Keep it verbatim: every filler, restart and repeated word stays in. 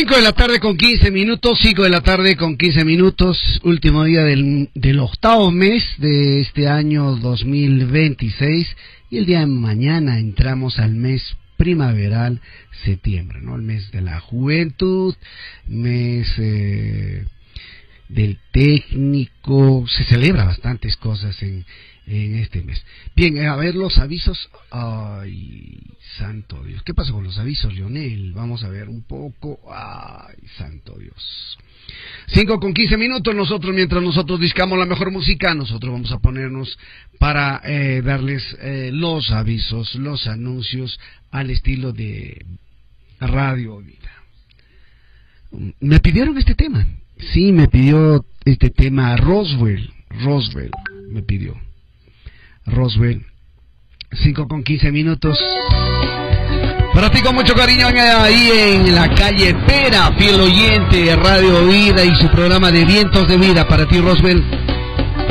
cinco de la tarde con quince minutos, cinco de la tarde con quince minutos, último día del, del octavo mes de este año dos mil veintiséis, y el día de mañana entramos al mes primaveral, septiembre, ¿no? El mes de la juventud, mes eh, del técnico, se celebra bastantes cosas en, en este mes. Bien, a ver los avisos. Ay, santo Dios, ¿qué pasa con los avisos, Leonel? Vamos a ver un poco. Ay, santo Dios. cinco con quince minutos, nosotros, mientras nosotros discamos la mejor música, nosotros vamos a ponernos para eh, darles eh, los avisos, los anuncios al estilo de Radio Vida. Me pidieron este tema. Sí, me pidió este tema Roswell. Roswell me pidió. Roswell. cinco con quince minutos. Para ti con mucho cariño ahí en la calle Pera, fiel oyente de Radio Vida y su programa de Vientos de Vida. Para ti, Roswell.